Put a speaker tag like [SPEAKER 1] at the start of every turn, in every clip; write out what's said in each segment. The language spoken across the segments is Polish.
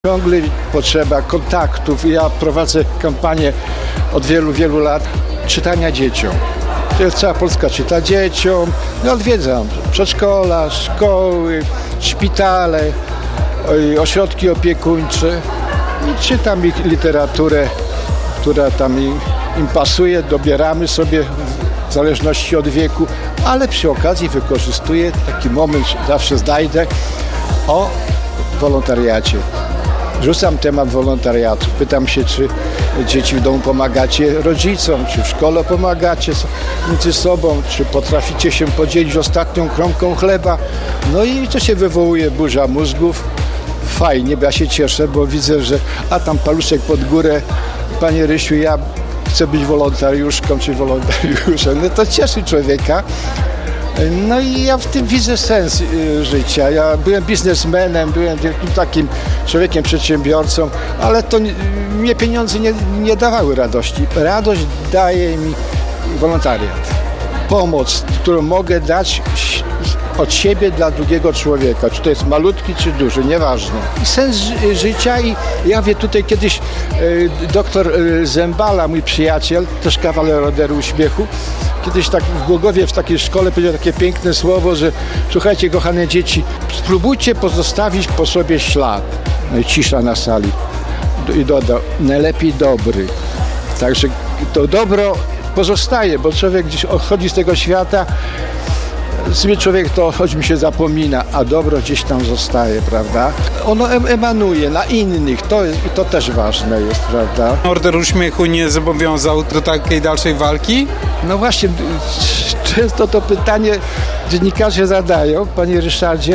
[SPEAKER 1] Ciągle potrzeba kontaktów. Ja prowadzę kampanię od wielu, wielu lat czytania dzieciom. Cała Polska czyta dzieciom. Ja odwiedzam przedszkola, szkoły, szpitale, ośrodki opiekuńcze i czytam ich literaturę, która tam im pasuje. Dobieramy sobie w zależności od wieku, ale przy okazji wykorzystuję taki moment, zawsze znajdę, o wolontariacie. Rzucam temat wolontariatu. Pytam się, czy dzieci w domu pomagacie rodzicom, czy w szkole pomagacie między sobą, czy potraficie się podzielić ostatnią kromką chleba. No i to się wywołuje burza mózgów. Fajnie, bo ja się cieszę, bo widzę, że tam paluszek pod górę. Panie Rysiu, ja chcę być wolontariuszką czy wolontariuszem. No to cieszy człowieka. No i ja w tym widzę sens życia. Ja byłem biznesmenem, byłem takim człowiekiem, przedsiębiorcą, ale to mnie pieniądze nie dawały radości. Radość daje mi wolontariat. Pomoc, którą mogę dać od siebie dla drugiego człowieka. Czy to jest malutki, czy duży, nieważne. I sens życia i ja wiem, tutaj kiedyś doktor Zembala, mój przyjaciel, też kawaler Orderu Uśmiechu, kiedyś tak w Głogowie w takiej szkole powiedział takie piękne słowo, że słuchajcie, kochane dzieci, spróbujcie pozostawić po sobie ślad. No i cisza na sali. I dodał, najlepiej dobry. Także to dobro pozostaje, bo człowiek gdzieś odchodzi z tego świata, sobie człowiek to choć mi się zapomina, a dobro gdzieś tam zostaje, prawda? Ono emanuje na innych, to też ważne jest, prawda?
[SPEAKER 2] Order Uśmiechu nie zobowiązał do takiej dalszej walki?
[SPEAKER 1] No właśnie, często to pytanie dziennikarze zadają, panie Ryszardzie,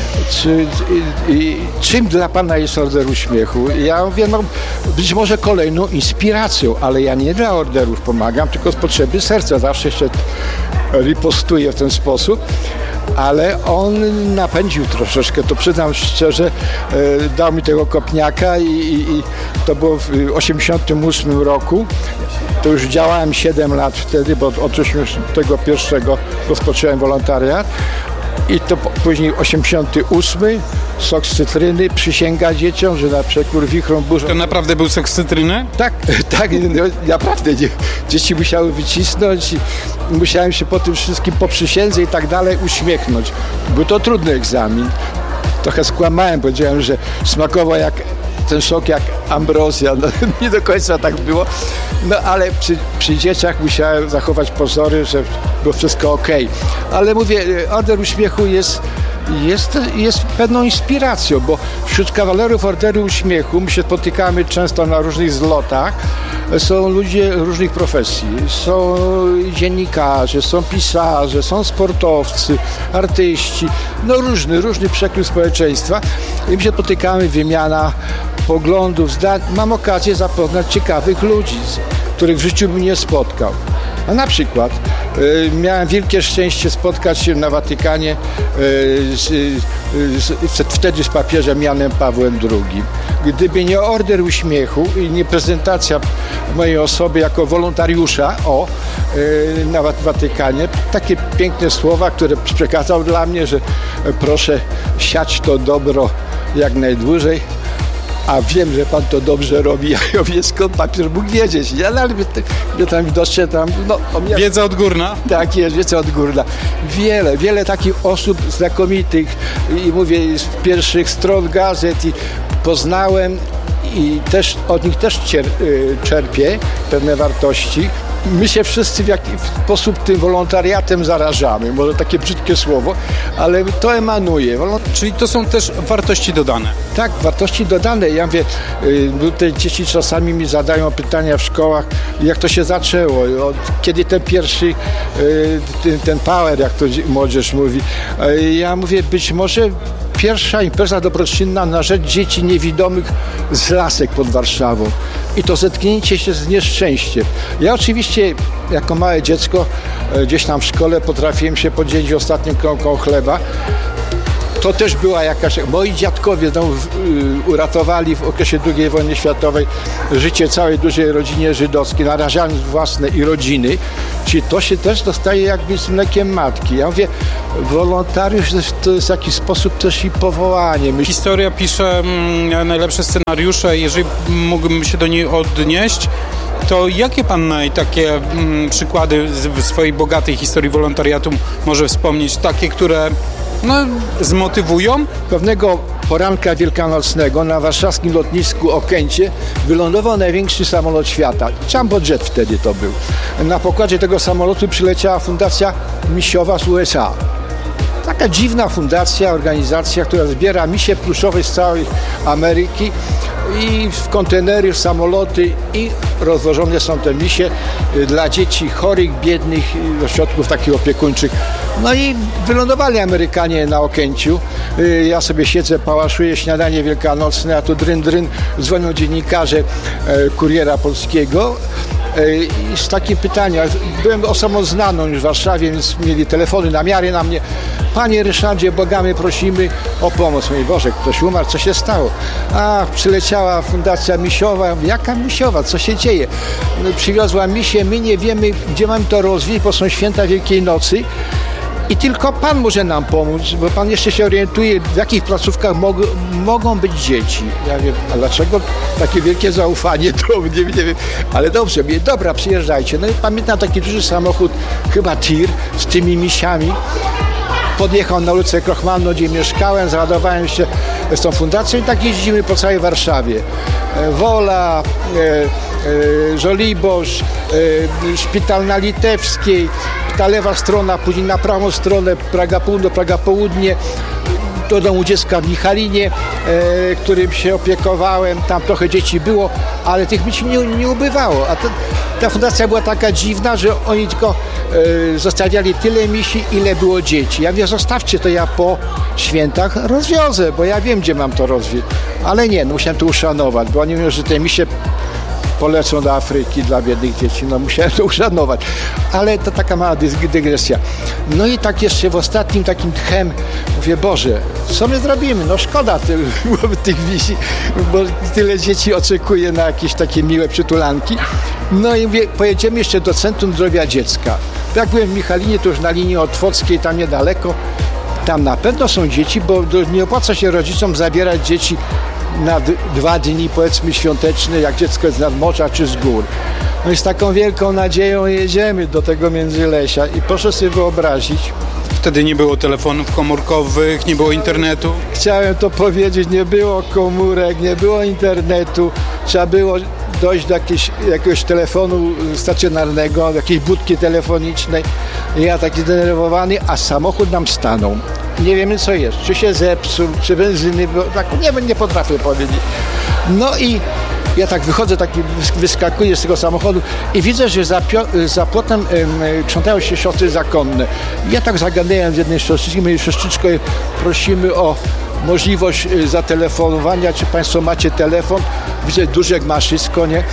[SPEAKER 1] czym dla pana jest Order Uśmiechu? Ja mówię, no być może kolejną inspiracją, ale ja nie dla orderów pomagam, tylko z potrzeby serca. Zawsze się ripostuję w ten sposób, ale on napędził troszeczkę, to przyznam szczerze, dał mi tego kopniaka i to było w 1988 roku. To już działałem 7 lat wtedy, bo od 1981 rozpocząłem wolontariat. I to później 88, sok z cytryny, przysięga dzieciom, że na przekór wichrom burzą.
[SPEAKER 2] To naprawdę był sok z cytryny?
[SPEAKER 1] Tak, no, naprawdę. Dzieci musiały wycisnąć i musiałem się po tym wszystkim, po przysiędze i tak dalej uśmiechnąć. Był to trudny egzamin. Trochę skłamałem, powiedziałem, że smakował ten sok jak ambrozja. No, nie do końca tak było. No ale przy dzieciach musiałem zachować pozory, że było wszystko okej. Ale mówię, Order Uśmiechu jest pewną inspiracją, bo wśród kawalerów Orderu Uśmiechu my się spotykamy często na różnych zlotach. Są ludzie różnych profesji. Są dziennikarze, są pisarze, są sportowcy, artyści. No różny przekrój społeczeństwa. I my się spotykamy, wymiana poglądów, zdań. Mam okazję zapoznać ciekawych ludzi, których w życiu bym nie spotkał. A na przykład miałem wielkie szczęście spotkać się na Watykanie wtedy z papieżem Janem Pawłem II. Gdyby nie Order Uśmiechu i nie prezentacja mojej osoby jako wolontariusza na Watykanie, takie piękne słowa, które przekazał dla mnie, że proszę siać to dobro jak najdłużej. A wiem, że pan to dobrze robi, ja mówię, skąd papież mógł wiedzieć? Ja tam doszedłem,
[SPEAKER 2] Wiedza odgórna?
[SPEAKER 1] Tak jest, wiedza odgórna. Wiele takich osób znakomitych i mówię, z pierwszych stron gazet i poznałem i też od nich też czerpię pewne wartości. My się wszyscy w jakiś sposób tym wolontariatem zarażamy. Może takie brzydkie słowo, ale to emanuje.
[SPEAKER 2] Czyli to są też wartości dodane?
[SPEAKER 1] Tak, wartości dodane. Ja mówię, te dzieci czasami mi zadają pytania w szkołach, jak to się zaczęło, kiedy ten pierwszy, ten power, jak to młodzież mówi. Ja mówię, być może pierwsza impreza dobroczynna na rzecz dzieci niewidomych z Lasek pod Warszawą. I to zetknięcie się z nieszczęściem. Ja oczywiście jako małe dziecko gdzieś tam w szkole potrafiłem się podzielić ostatnią kromką chleba. to też była jakaś... Moi dziadkowie uratowali w okresie II wojny światowej życie całej dużej rodzinie żydowskiej, narażając własne i rodziny. Czyli to się też dostaje jakby z mlekiem matki. Ja mówię, wolontariusz to jest w jakiś sposób też i powołanie.
[SPEAKER 2] Historia pisze najlepsze scenariusze. Jeżeli mógłbym się do niej odnieść, to jakie pan takie przykłady w swojej bogatej historii wolontariatu może wspomnieć? Takie, które zmotywują?
[SPEAKER 1] Pewnego poranka wielkanocnego na warszawskim lotnisku Okęcie wylądował największy samolot świata. Jumbo Jet wtedy to był. Na pokładzie tego samolotu przyleciała fundacja misiowa z USA. Taka dziwna fundacja, organizacja, która zbiera misie pluszowe z całej Ameryki i w kontenery, w samoloty i rozwożone są te misie dla dzieci chorych, biednych, ośrodków takich opiekuńczych. No i wylądowali Amerykanie na Okęciu. Ja sobie siedzę, pałaszuję śniadanie wielkanocne, a tu dryn, dzwonią dziennikarze Kuriera Polskiego i z takim pytaniem. Byłem osobą znaną już w Warszawie, więc mieli telefony, namiary na mnie. Panie Ryszardzie, błagamy, prosimy o pomoc. Mój Boże, ktoś umarł, co się stało? Przyleciała fundacja misiowa. Jaka misiowa? Co się dzieje? Przywiozła misie, my nie wiemy, gdzie mamy to rozwieść, bo są święta Wielkiej Nocy. I tylko Pan może nam pomóc, bo Pan jeszcze się orientuje, w jakich placówkach mogą być dzieci. Ja wiem, a dlaczego takie wielkie zaufanie? To nie wiem, ale dobrze, mówię, dobra, przyjeżdżajcie. No i pamiętam taki duży samochód, chyba tir, z tymi misiami. Podjechał na ulicę Krochmalną, gdzie mieszkałem, załadowałem się z tą fundacją i tak jeździmy po całej Warszawie. Wola, Żoliborz, Szpital na Litewskiej, ta lewa strona, później na prawą stronę Praga Północ, Praga Południe, do domu dziecka w Michalinie, którym się opiekowałem. Tam trochę dzieci było, ale tych dzieci nie ubywało. A ta fundacja była taka dziwna, że oni tylko zostawiali tyle misi, ile było dzieci. Ja mówię, zostawcie to, ja po świętach rozwiozę, bo ja wiem, gdzie mam to rozwieźć. Ale nie, musiałem to uszanować, bo oni mówią, że te misie polecą do Afryki dla biednych dzieci. No musiałem to uszanować. Ale to taka mała dygresja. No i tak jeszcze w ostatnim takim tchem mówię, Boże, co my zrobimy? No szkoda tych wisi, bo tyle dzieci oczekuje na jakieś takie miłe przytulanki. No i mówię, pojedziemy jeszcze do Centrum Zdrowia Dziecka. Jak byłem w Michalinie, to już na linii Otwockiej, tam niedaleko. Tam na pewno są dzieci, bo nie opłaca się rodzicom zabierać dzieci na 2 dni, powiedzmy, świąteczne, jak dziecko jest z nadmorza czy z gór. No i z taką wielką nadzieją jedziemy do tego Międzylesia i proszę sobie wyobrazić.
[SPEAKER 2] Wtedy nie było telefonów komórkowych, nie było internetu.
[SPEAKER 1] Chciałem to powiedzieć, nie było komórek, nie było internetu. Trzeba było dojść do jakiegoś telefonu stacjonarnego, jakiejś budki telefonicznej. Ja taki zdenerwowany, a samochód nam stanął. Nie wiemy, co jest. Czy się zepsuł, czy benzyny, bo tak nie potrafię powiedzieć. No i ja tak wychodzę, wyskakuję z tego samochodu i widzę, że za płotem krzątają się siostry zakonne. Ja tak zagadałem z jednej siostrzyczki, mówię, siostrzyczko, prosimy o możliwość zatelefonowania, czy państwo macie telefon? Widzę, duże gmaszysko, nie?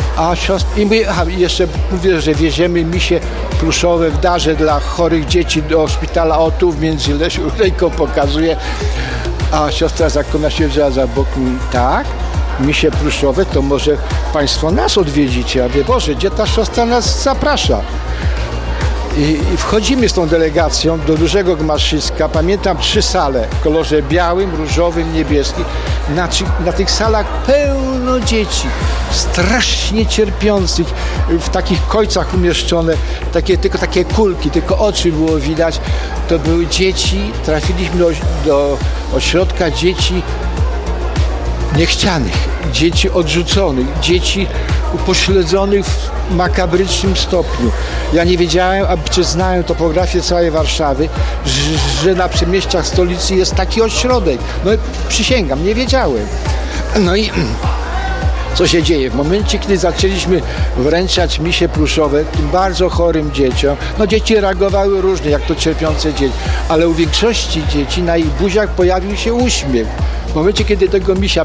[SPEAKER 1] I mówię, jeszcze mówię, że wieziemy misie pluszowe w darze dla chorych dzieci do szpitala Otu w Międzylesiu, ręką pokazuje. A siostra zakonna siedziała za boku, tak? Misie pluszowe, to może państwo nas odwiedzicie. Ja mówię, Boże, gdzie ta siostra nas zaprasza? I wchodzimy z tą delegacją do dużego gmaszyska. Pamiętam 3 sale w kolorze białym, różowym, niebieskim. Na tych salach pełno dzieci, strasznie cierpiących, w takich kojcach umieszczone, tylko takie kulki, tylko oczy było widać. To były dzieci, trafiliśmy do ośrodka dzieci niechcianych, dzieci odrzuconych, dzieci upośledzonych w makabrycznym stopniu. Ja nie wiedziałem, a znałem topografię całej Warszawy, że na przedmieściach stolicy jest taki ośrodek. No przysięgam, nie wiedziałem. No i co się dzieje. W momencie, kiedy zaczęliśmy wręczać misie pluszowe tym bardzo chorym dzieciom, no dzieci reagowały różnie, jak to cierpiące dzieci, ale u większości dzieci na ich buziach pojawił się uśmiech. W momencie, kiedy tego misia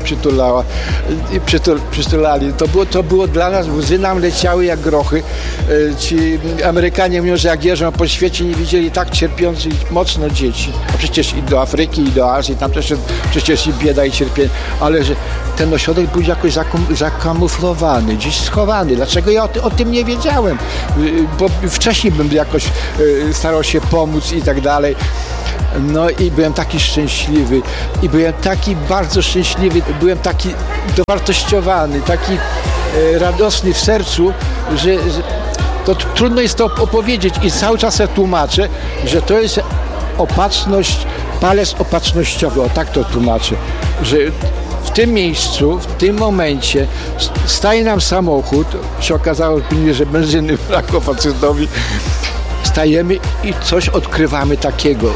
[SPEAKER 1] przytulali, to było dla nas, łzy nam leciały jak grochy. Ci Amerykanie mówią, że jak jeżdżą po świecie, nie widzieli tak cierpiących mocno dzieci. A przecież i do Afryki, i do Azji, tam też przecież i bieda, i cierpienie. Ale że ten ośrodek był jakoś zakamuflowany, gdzieś schowany. Dlaczego ja o tym nie wiedziałem? Bo wcześniej bym jakoś starał się pomóc i tak dalej. No i byłem taki szczęśliwy i byłem taki bardzo szczęśliwy, byłem taki dowartościowany, taki radosny w sercu, że to trudno jest to opowiedzieć i cały czas ja tłumaczę, że to jest opatrzność, palec opatrznościowy, o tak to tłumaczę, że w tym miejscu, w tym momencie staje nam samochód, się okazało, że benzyny brakło facetowi, stajemy i coś odkrywamy takiego.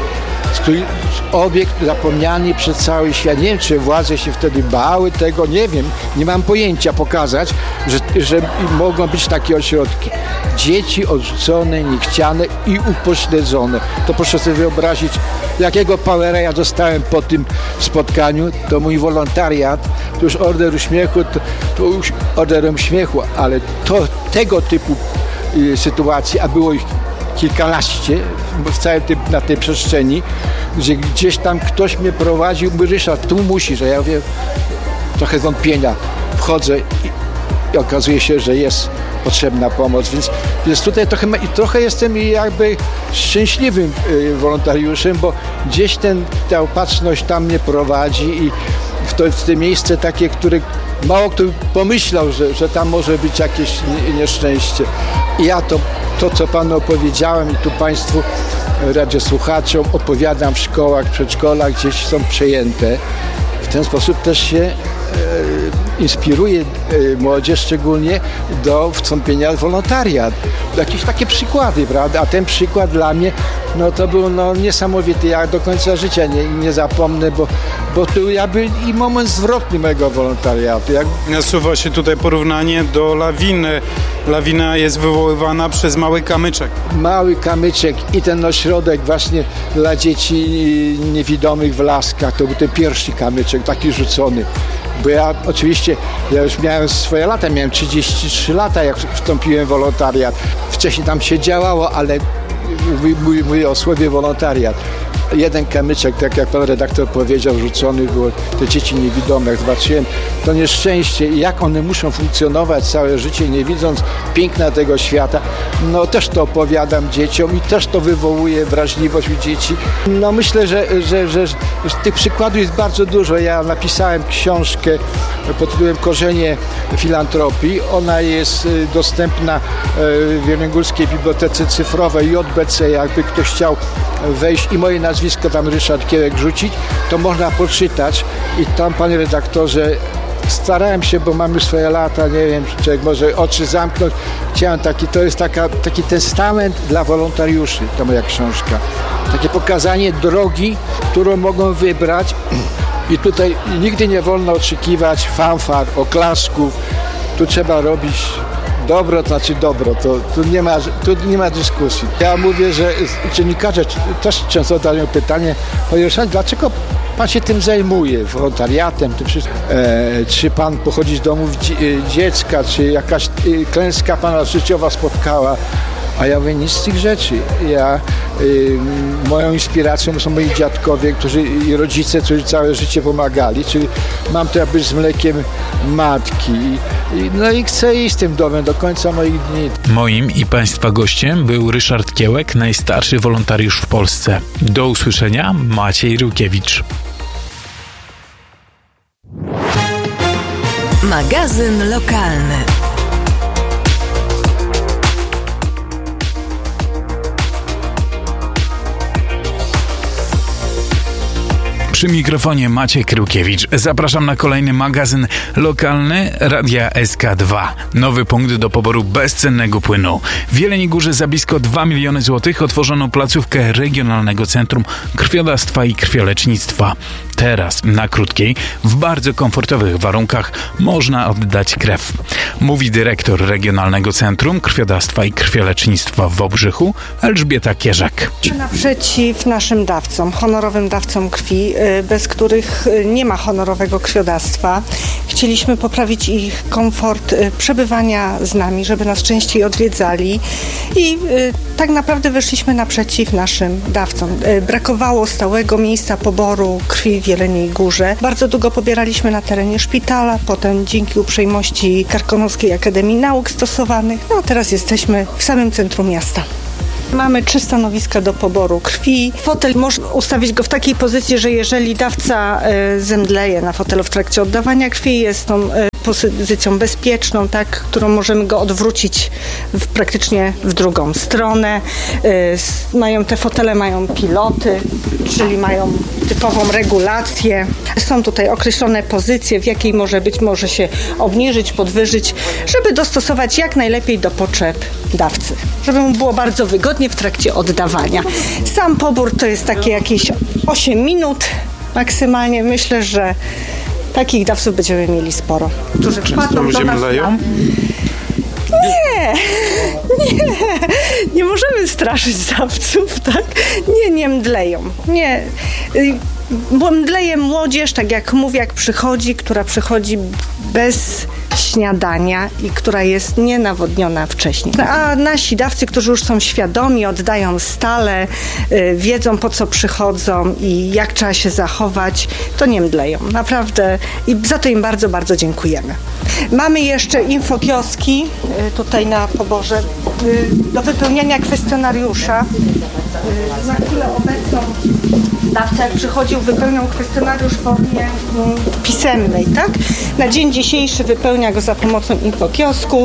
[SPEAKER 1] Obiekt zapomniany przez cały świat. Nie wiem, czy władze się wtedy bały tego, nie wiem, nie mam pojęcia pokazać, że mogą być takie ośrodki. Dzieci odrzucone, niechciane i upośledzone. To proszę sobie wyobrazić, jakiego powera ja dostałem po tym spotkaniu. To mój wolontariat, to już Order Uśmiechu, to już Orderem Śmiechu, ale tego typu sytuacji, a było ich kilkanaście na tej przestrzeni, gdzie gdzieś tam ktoś mnie prowadził, mówi: Ryszard, tu musisz, a ja mówię, trochę wątpienia, wchodzę i okazuje się, że jest potrzebna pomoc, więc tutaj trochę jestem jakby szczęśliwym wolontariuszem, bo gdzieś ta opatrzność tam mnie prowadzi i w te miejsce takie, które mało kto pomyślał, że tam może być jakieś nieszczęście. I ja to, co panu opowiedziałem i tu państwu, radiosłuchaczom, opowiadam w szkołach, przedszkolach, gdzieś są przejęte. W ten sposób też się inspiruje młodzież szczególnie do wstąpienia w wolontariat. Jakieś takie przykłady, prawda? A ten przykład dla mnie, no to był niesamowity. Ja do końca życia nie zapomnę, bo to jakby i moment zwrotny mojego wolontariatu.
[SPEAKER 2] Nasuwa się tutaj porównanie do lawiny. Lawina jest wywoływana przez mały kamyczek.
[SPEAKER 1] Mały kamyczek i ten ośrodek właśnie dla dzieci niewidomych w Laskach, to był ten pierwszy kamyczek, taki rzucony. Bo ja już miałem swoje lata, miałem 33 lata, jak wstąpiłem w wolontariat. Wcześniej tam się działało, ale mówię o słowie wolontariat. Jeden kamyczek, tak jak pan redaktor powiedział, rzucony było te dzieci niewidome. Jak zobaczyłem to nieszczęście i jak one muszą funkcjonować całe życie, nie widząc piękna tego świata, no też to opowiadam dzieciom i też to wywołuje wrażliwość u dzieci. No myślę, że tych przykładów jest bardzo dużo. Ja napisałem książkę pod tytułem Korzenie filantropii. Ona jest dostępna w Jeleniogórskiej Bibliotece Cyfrowej JBC. Jakby ktoś chciał wejść i moje nazwisko tam Ryszard Kiełek rzucić, to można poczytać i tam, panie redaktorze, starałem się, bo mam już swoje lata, nie wiem, czy człowiek może oczy zamknąć. Chciałem to jest taki testament dla wolontariuszy, ta moja książka. Takie pokazanie drogi, którą mogą wybrać i tutaj nigdy nie wolno oczekiwać fanfar, oklasków. Tu trzeba robić dobro, to znaczy dobro, tu nie ma dyskusji. Ja mówię, że dziennikarze też często zadają pytanie: panie Ryszardzie, dlaczego pan się tym zajmuje, wolontariatem, czy pan pochodzi z domów dziecka, czy jakaś klęska pana życiowa spotkała? A ja mówię, nic z tych rzeczy. Moją inspiracją są moi dziadkowie, i rodzice, którzy całe życie pomagali, czyli mam to jakby z mlekiem matki. No i chcę iść z tym domem do końca moich dni.
[SPEAKER 3] Moim i państwa gościem był Ryszard Kiełek, najstarszy wolontariusz w Polsce. Do usłyszenia, Maciej Rukiewicz.
[SPEAKER 4] Magazyn lokalny.
[SPEAKER 3] Przy mikrofonie Maciek Rukiewicz. Zapraszam na kolejny magazyn lokalny Radia SK2. Nowy punkt do poboru bezcennego płynu. W Jeleniej Górze za blisko 2 miliony złotych otworzono placówkę Regionalnego Centrum Krwiodawstwa i Krwiolecznictwa. teraz, na Krótkiej, w bardzo komfortowych warunkach można oddać krew. Mówi dyrektor Regionalnego Centrum Krwiodawstwa i Krwiolecznictwa w Wałbrzychu Elżbieta Kierzak.
[SPEAKER 5] Naprzeciw naszym dawcom, honorowym dawcom krwi, bez których nie ma honorowego krwiodawstwa. Chcieliśmy poprawić ich komfort przebywania z nami, żeby nas częściej odwiedzali i tak naprawdę wyszliśmy naprzeciw naszym dawcom. Brakowało stałego miejsca poboru krwi w Jeleniej Górze. Bardzo długo pobieraliśmy na terenie szpitala, potem dzięki uprzejmości Karkonoskiej Akademii Nauk Stosowanych, no a teraz jesteśmy w samym centrum miasta. Mamy 3 stanowiska do poboru krwi. Fotel można ustawić go w takiej pozycji, że jeżeli dawca zemdleje na fotelu w trakcie oddawania krwi, jest tą pozycją bezpieczną, tak, którą możemy go odwrócić praktycznie w drugą stronę. Te fotele mają piloty, czyli mają typową regulację. Są tutaj określone pozycje, w jakiej może się obniżyć, podwyżyć, żeby dostosować jak najlepiej do potrzeb dawcy. Żeby mu było bardzo wygodnie w trakcie oddawania. Sam pobór to jest takie jakieś 8 minut maksymalnie. Myślę, że takich dawców będziemy mieli sporo. Którzy
[SPEAKER 2] Często ludzie mdleją?
[SPEAKER 5] Nie możemy straszyć dawców, tak? Nie mdleją. Nie. Bo mdleje młodzież, tak jak mówię, która przychodzi bez śniadania i która jest nienawodniona wcześniej. A nasi dawcy, którzy już są świadomi, oddają stale, wiedzą po co przychodzą i jak trzeba się zachować, to nie mdleją. Naprawdę i za to im bardzo, bardzo dziękujemy. Mamy jeszcze infokioski tutaj na poborze do wypełniania kwestionariusza. Na chwilę obecną dawca, jak przychodził, wypełniał kwestionariusz w formie pisemnej, tak? Na dzień dzisiejszy wypełnia go za pomocą infokiosku.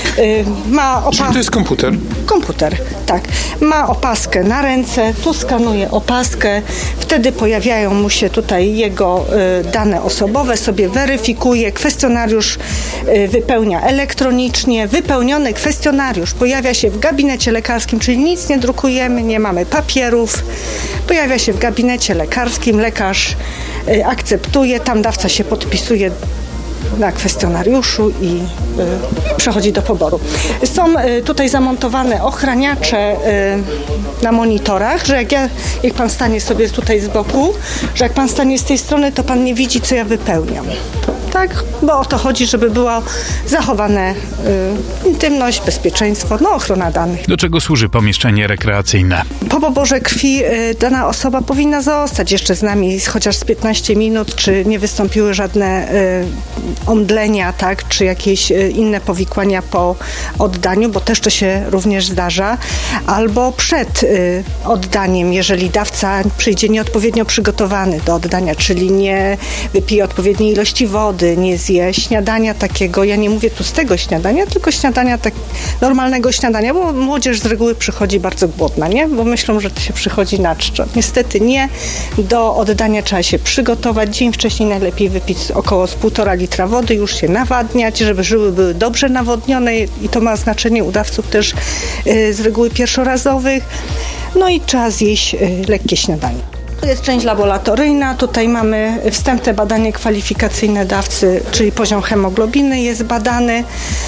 [SPEAKER 2] Czyli to jest komputer?
[SPEAKER 5] Komputer, tak. Ma opaskę na ręce, tu skanuje opaskę, wtedy pojawiają mu się tutaj jego dane osobowe, sobie weryfikuje, kwestionariusz wypełnia elektronicznie, wypełniony kwestionariusz pojawia się w gabinecie lekarskim, czyli nic nie drukujemy, nie mamy papierów, pojawia się w gabinecie lekarskim, lekarz akceptuje, tam dawca się podpisuje na kwestionariuszu i przechodzi do poboru. Są tutaj zamontowane ochraniacze na monitorach, że jak pan stanie sobie tutaj z boku, że jak pan stanie z tej strony, to pan nie widzi, co ja wypełniam. Tak? Bo o to chodzi, żeby była zachowane intymność, bezpieczeństwo, ochrona danych.
[SPEAKER 3] Do czego służy pomieszczenie rekreacyjne?
[SPEAKER 5] Po poborze krwi dana osoba powinna zostać jeszcze z nami chociaż z 15 minut, czy nie wystąpiły żadne omdlenia, tak, czy jakieś inne powikłania po oddaniu, bo też to się również zdarza, albo przed oddaniem, jeżeli dawca przyjdzie nieodpowiednio przygotowany do oddania, czyli nie wypije odpowiedniej ilości wody, nie zje śniadania takiego, ja nie mówię tłustego śniadania, tylko śniadania normalnego śniadania, bo młodzież z reguły przychodzi bardzo głodna, nie? Bo myślą, że to się przychodzi na czczo. Niestety nie. Do oddania trzeba się przygotować. Dzień wcześniej najlepiej wypić około 1,5 litra wody, już się nawadniać, żeby żyły były dobrze nawodnione i to ma znaczenie u dawców też z reguły pierwszorazowych. No i trzeba zjeść lekkie śniadanie. To jest część laboratoryjna. Tutaj mamy wstępne badanie kwalifikacyjne dawcy, czyli poziom hemoglobiny jest badany.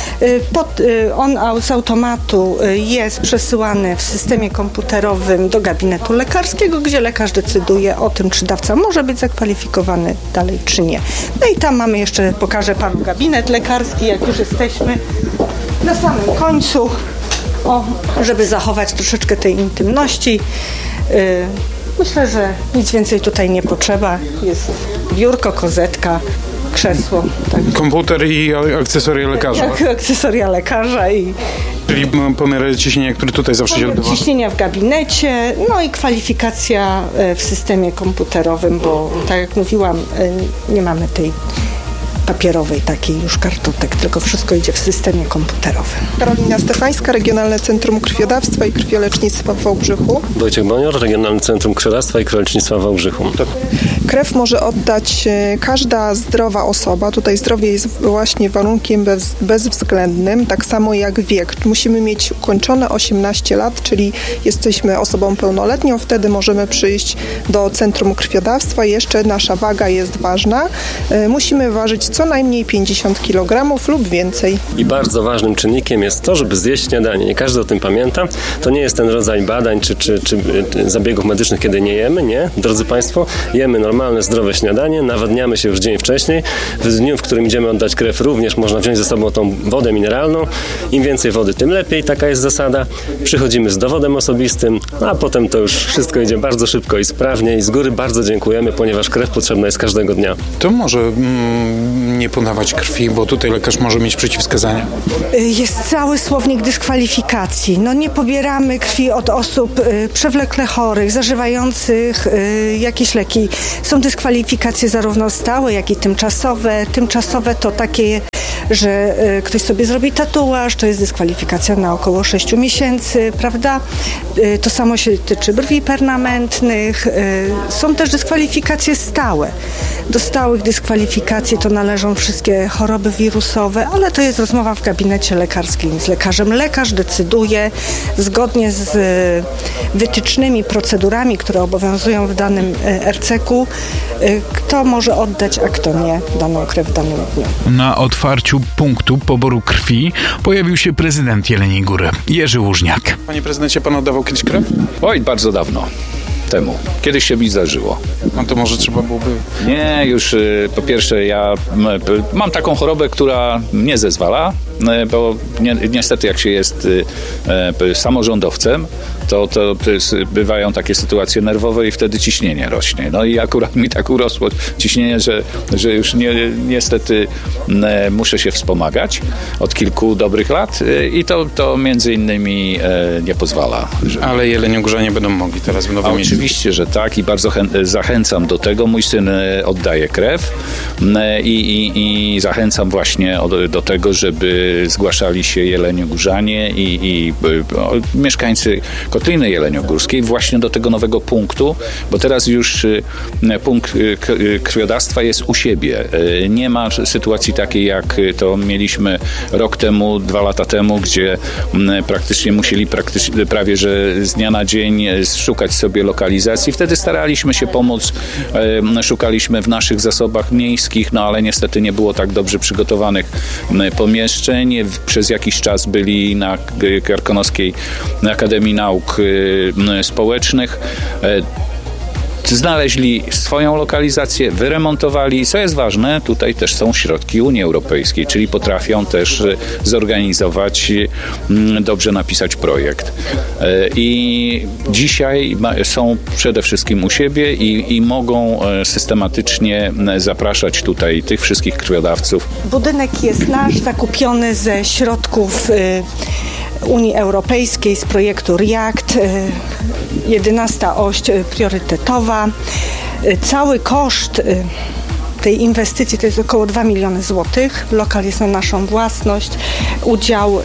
[SPEAKER 5] On z automatu jest przesyłany w systemie komputerowym do gabinetu lekarskiego, gdzie lekarz decyduje o tym, czy dawca może być zakwalifikowany dalej, czy nie. No i tam mamy jeszcze, pokażę panu gabinet lekarski, jak już jesteśmy na samym końcu, żeby zachować troszeczkę tej intymności. Myślę, że nic więcej tutaj nie potrzeba. Jest biurko, kozetka, krzesło. Tak.
[SPEAKER 2] Komputer i akcesoria lekarza.
[SPEAKER 5] Akcesoria lekarza i...
[SPEAKER 2] Czyli pomiar ciśnienia, który tutaj zawsze się odbywa.
[SPEAKER 5] Ciśnienia w gabinecie, no i kwalifikacja w systemie komputerowym, bo tak jak mówiłam, nie mamy tej papierowej takiej już kartotek, tylko wszystko idzie w systemie komputerowym.
[SPEAKER 6] Karolina Stefańska, Regionalne Centrum Krwiodawstwa i Krwiolecznictwa w Wałbrzychu.
[SPEAKER 7] Wojciech Bonior, Regionalne Centrum Krwiodawstwa i Krwiolecznictwa w Wałbrzychu.
[SPEAKER 6] Krew może oddać każda zdrowa osoba. Tutaj zdrowie jest właśnie warunkiem bezwzględnym, tak samo jak wiek. Musimy mieć ukończone 18 lat, czyli jesteśmy osobą pełnoletnią, wtedy możemy przyjść do Centrum Krwiodawstwa. Jeszcze nasza waga jest ważna. Musimy ważyć co najmniej 50 kg lub więcej.
[SPEAKER 7] I bardzo ważnym czynnikiem jest to, żeby zjeść śniadanie. Nie każdy o tym pamięta. To nie jest ten rodzaj badań czy zabiegów medycznych, kiedy nie jemy. Nie, drodzy Państwo, jemy normalne, zdrowe śniadanie, nawadniamy się już dzień wcześniej. W dniu, w którym idziemy oddać krew, również można wziąć ze sobą tą wodę mineralną. Im więcej wody, tym lepiej. Taka jest zasada. Przychodzimy z dowodem osobistym, a potem to już wszystko idzie bardzo szybko i sprawnie. I z góry bardzo dziękujemy, ponieważ krew potrzebna jest każdego dnia.
[SPEAKER 2] To może nie podawać krwi, bo tutaj lekarz może mieć przeciwwskazania.
[SPEAKER 5] Jest cały słownik dyskwalifikacji. Nie pobieramy krwi od osób przewlekle chorych, zażywających jakieś leki. Są dyskwalifikacje zarówno stałe, jak i tymczasowe. Tymczasowe to takie, że ktoś sobie zrobi tatuaż, to jest dyskwalifikacja na około 6 miesięcy, prawda? To samo się tyczy brwi permanentnych. Są też dyskwalifikacje stałe. Do stałych dyskwalifikacji to należą wszystkie choroby wirusowe, ale to jest rozmowa w gabinecie lekarskim z lekarzem. Lekarz decyduje zgodnie z wytycznymi procedurami, które obowiązują w danym RCK-u, kto może oddać, a kto nie daną krew w danym dniu.
[SPEAKER 3] Na otwarciu punktu poboru krwi pojawił się prezydent Jeleniej Góry, Jerzy Łużniak.
[SPEAKER 2] Panie prezydencie, pan oddawał kiedyś krew?
[SPEAKER 8] Oj, bardzo dawno temu. Kiedyś się mi zdarzyło.
[SPEAKER 2] To może trzeba byłoby...
[SPEAKER 8] Nie, już po pierwsze ja mam taką chorobę, która nie zezwala, bo niestety jak się jest samorządowcem, to bywają takie sytuacje nerwowe i wtedy ciśnienie rośnie. I akurat mi tak urosło ciśnienie, że już niestety muszę się wspomagać od kilku dobrych lat i to między innymi nie pozwala.
[SPEAKER 2] Ale jeleniogórzanie będą mogli teraz w nowym mieście.
[SPEAKER 8] Oczywiście, że tak i bardzo zachęcam do tego. Mój syn oddaje krew i zachęcam właśnie do tego, żeby zgłaszali się jeleniogórzanie i mieszkańcy Kotliny Jeleniogórskiej właśnie do tego nowego punktu, bo teraz już punkt krwiodawstwa jest u siebie. Nie ma sytuacji takiej, jak to mieliśmy rok temu, 2 lata temu, gdzie praktycznie musieli prawie że z dnia na dzień szukać sobie lokalizacji. Wtedy staraliśmy się pomóc, szukaliśmy w naszych zasobach miejskich, ale niestety nie było tak dobrze przygotowanych pomieszczeń. Przez jakiś czas byli na Karkonoskiej Akademii Nauk Społecznych. Znaleźli swoją lokalizację, wyremontowali. Co jest ważne, tutaj też są środki Unii Europejskiej, czyli potrafią też zorganizować, dobrze napisać projekt. I dzisiaj są przede wszystkim u siebie i mogą systematycznie zapraszać tutaj tych wszystkich krwiodawców.
[SPEAKER 5] Budynek jest nasz, zakupiony ze środków Unii Europejskiej z projektu REACT, 11. oś priorytetowa. Cały koszt tej inwestycji to jest około 2 miliony złotych. Lokal jest na naszą własność. Udział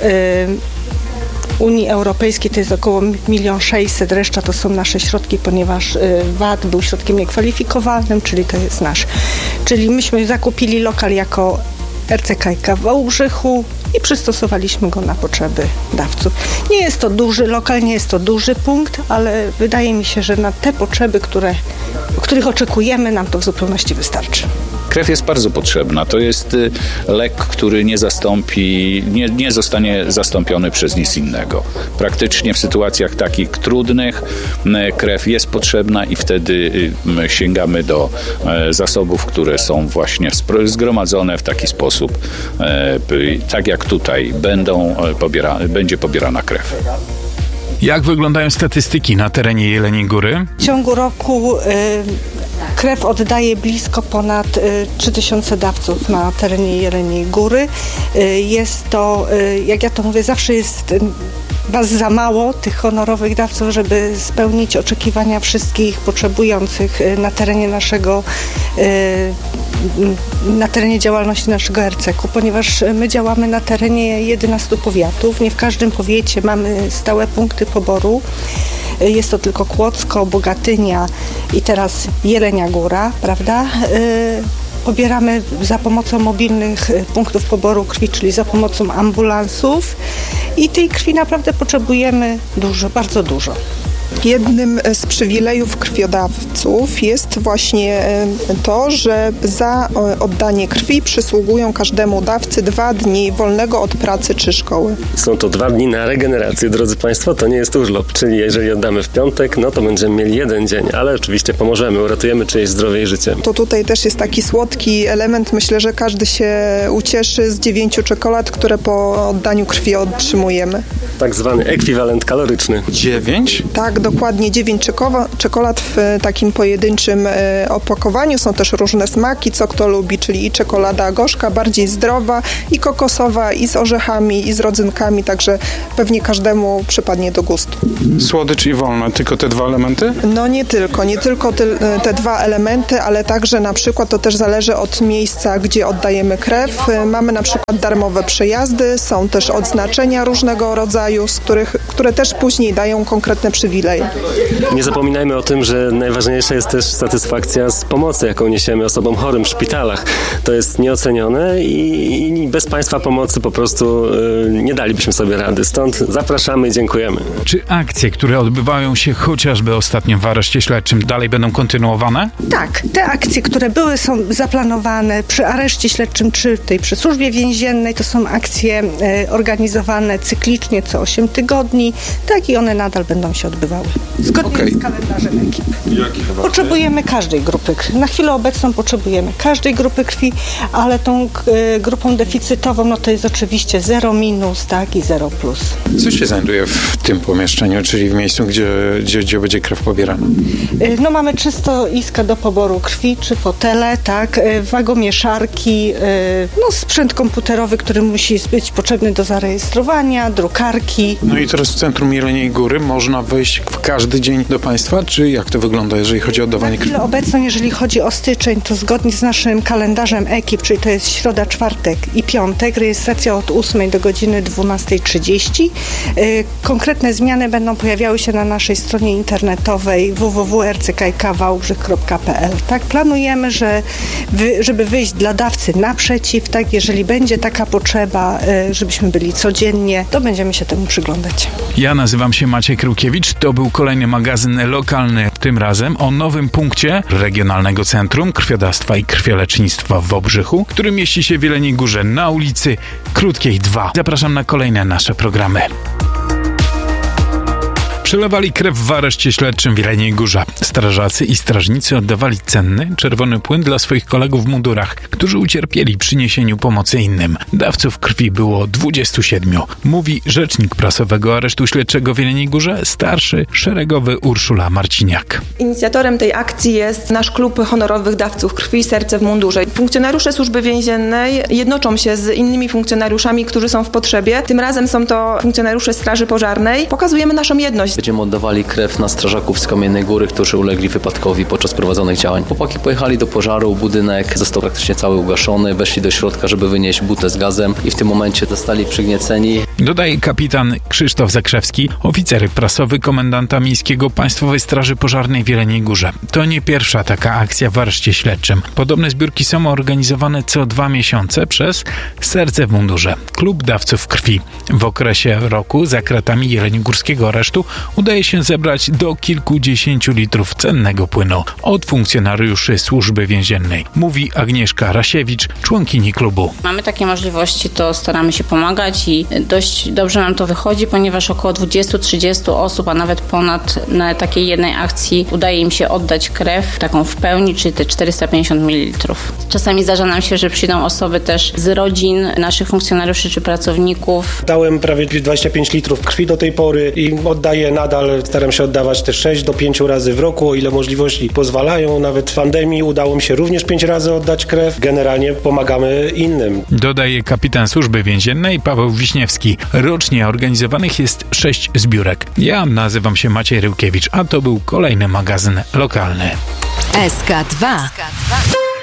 [SPEAKER 5] Unii Europejskiej to jest około 1 600 000, reszta to są nasze środki, ponieważ VAT był środkiem niekwalifikowalnym, czyli to jest nasz. Czyli myśmy zakupili lokal jako RCK w Wałbrzychu i przystosowaliśmy go na potrzeby dawców. Nie jest to duży lokal, nie jest to duży punkt, ale wydaje mi się, że na te potrzeby, których oczekujemy, nam to w zupełności wystarczy.
[SPEAKER 8] Krew jest bardzo potrzebna. To jest lek, który nie zostanie zastąpiony przez nic innego. Praktycznie w sytuacjach takich trudnych krew jest potrzebna i wtedy sięgamy do zasobów, które są właśnie zgromadzone w taki sposób, tak jak tutaj będzie pobierana krew.
[SPEAKER 3] Jak wyglądają statystyki na terenie Jeleniej Góry?
[SPEAKER 5] W ciągu roku Krew oddaje blisko ponad 3000 dawców na terenie Jeleniej Góry. Jest to, jak ja to mówię, zawsze jest was za mało, tych honorowych dawców, żeby spełnić oczekiwania wszystkich potrzebujących na terenie działalności naszego RCK-u, ponieważ my działamy na terenie 11 powiatów. Nie w każdym powiecie mamy stałe punkty poboru. Jest to tylko Kłodzko, Bogatynia i teraz Jelenia Góra, prawda? Pobieramy za pomocą mobilnych punktów poboru krwi, czyli za pomocą ambulansów i tej krwi naprawdę potrzebujemy dużo, bardzo dużo.
[SPEAKER 6] Jednym z przywilejów krwiodawców jest właśnie to, że za oddanie krwi przysługują każdemu dawcy 2 dni wolnego od pracy czy szkoły.
[SPEAKER 7] Są to 2 dni na regenerację, drodzy Państwo, to nie jest urlop, czyli jeżeli oddamy w piątek, no to będziemy mieli 1 dzień, ale oczywiście pomożemy, uratujemy czyjeś zdrowie i życie.
[SPEAKER 6] To tutaj też jest taki słodki element, myślę, że każdy się ucieszy z 9 czekolad, które po oddaniu krwi otrzymujemy.
[SPEAKER 7] Tak zwany ekwiwalent kaloryczny.
[SPEAKER 2] 9?
[SPEAKER 6] Tak, dokładnie 9 czekolad w takim pojedynczym opakowaniu. Są też różne smaki, co kto lubi, czyli i czekolada gorzka, bardziej zdrowa, i kokosowa, i z orzechami, i z rodzynkami, także pewnie każdemu przypadnie do gustu.
[SPEAKER 2] Słodycz i wolna, tylko te 2 elementy?
[SPEAKER 6] No nie tylko te 2 elementy, ale także na przykład to też zależy od miejsca, gdzie oddajemy krew. Mamy na przykład darmowe przejazdy, są też odznaczenia różnego rodzaju, które też później dają konkretne przywileje.
[SPEAKER 7] Nie zapominajmy o tym, że najważniejsza jest też satysfakcja z pomocy, jaką niesiemy osobom chorym w szpitalach. To jest nieocenione i bez Państwa pomocy po prostu nie dalibyśmy sobie rady. Stąd zapraszamy i dziękujemy.
[SPEAKER 3] Czy akcje, które odbywają się chociażby ostatnio w areszcie śledczym, dalej będą kontynuowane?
[SPEAKER 5] Tak, te akcje, które są zaplanowane przy areszcie śledczym czy przy służbie więziennej, to są akcje organizowane cyklicznie co 8 tygodni, tak i one nadal będą się odbywały. Zgodnie z kalendarzem ekip. Potrzebujemy każdej grupy krwi. Na chwilę obecną potrzebujemy każdej grupy krwi, ale tą grupą deficytową, no to jest oczywiście 0-, tak, i 0+.
[SPEAKER 2] Co się znajduje w tym pomieszczeniu, czyli w miejscu, gdzie będzie krew pobierana?
[SPEAKER 5] No mamy 3 stoiska do poboru krwi, 3 fotele, tak, wagomieszarki, sprzęt komputerowy, który musi być potrzebny do zarejestrowania, drukarki.
[SPEAKER 2] No i teraz w centrum Jeleniej Góry można wejść w każdy dzień do Państwa, czy jak to wygląda, jeżeli chodzi o oddawanie krwi?
[SPEAKER 5] Obecnie, jeżeli chodzi o styczeń, to zgodnie z naszym kalendarzem ekip, czyli to jest środa, czwartek i piątek, rejestracja od 8 do godziny 12:30. Konkretne zmiany będą pojawiały się na naszej stronie internetowej www.rckik.wałbrzych.pl. Tak, planujemy, żeby wyjść dla dawcy naprzeciw, tak, jeżeli będzie taka potrzeba, żebyśmy byli codziennie, to będziemy się temu przyglądać.
[SPEAKER 3] Ja nazywam się Maciej Krukiewicz. To był kolejny magazyn lokalny, tym razem o nowym punkcie Regionalnego Centrum Krwiodawstwa i Krwiolecznictwa w Wałbrzychu, który mieści się w Jeleniej Górze na ulicy Krótkiej 2. Zapraszam na kolejne nasze programy. Przelewali krew w areszcie śledczym w Jeleniej Górze. Strażacy i strażnicy oddawali cenny, czerwony płyn dla swoich kolegów w mundurach, którzy ucierpieli przy niesieniu pomocy innym. Dawców krwi było 27. Mówi rzecznik prasowego aresztu śledczego w Jeleniej Górze, starszy szeregowy Urszula Marciniak.
[SPEAKER 9] Inicjatorem tej akcji jest nasz klub honorowych dawców krwi Serce w mundurze. Funkcjonariusze służby więziennej jednoczą się z innymi funkcjonariuszami, którzy są w potrzebie. Tym razem są to funkcjonariusze Straży Pożarnej. Pokazujemy naszą jedność.
[SPEAKER 10] Będziemy oddawali krew na strażaków z Kamiennej Góry, którzy ulegli wypadkowi podczas prowadzonych działań. Chłopaki pojechali do pożaru, budynek został praktycznie cały ugaszony, weszli do środka, żeby wynieść butę z gazem i w tym momencie zostali przygnieceni.
[SPEAKER 3] Dodaje kapitan Krzysztof Zakrzewski, oficer prasowy komendanta miejskiego Państwowej Straży Pożarnej w Jeleniej Górze. To nie pierwsza taka akcja w areszcie śledczym. Podobne zbiórki są organizowane co 2 miesiące przez Serce w mundurze, klub dawców krwi. W okresie roku za kratami jeleniogórskiego aresztu udaje się zebrać do kilkudziesięciu litrów cennego płynu od funkcjonariuszy służby więziennej, mówi Agnieszka Rasiewicz, członkini klubu.
[SPEAKER 11] Mamy takie możliwości, to staramy się pomagać i dość dobrze nam to wychodzi, ponieważ około 20-30 osób, a nawet ponad na takiej jednej akcji udaje im się oddać krew, taką w pełni, czyli te 450 ml. Czasami zdarza nam się, że przyjdą osoby też z rodzin naszych funkcjonariuszy czy pracowników.
[SPEAKER 12] Dałem prawie 25 litrów krwi do tej pory i oddaję nadal staram się oddawać te 6 do 5 razy w roku, o ile możliwości pozwalają. Nawet w pandemii udało mi się również 5 razy oddać krew. Generalnie pomagamy innym.
[SPEAKER 3] Dodaje kapitan Służby Więziennej Paweł Wiśniewski. Rocznie organizowanych jest 6 zbiórek. Ja nazywam się Maciej Ryłkiewicz, a to był kolejny magazyn lokalny.
[SPEAKER 4] SK2.